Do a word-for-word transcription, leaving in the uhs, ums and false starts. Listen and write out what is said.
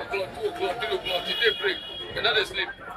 o'clock, two o'clock, three o'clock, till day break. And not sleep.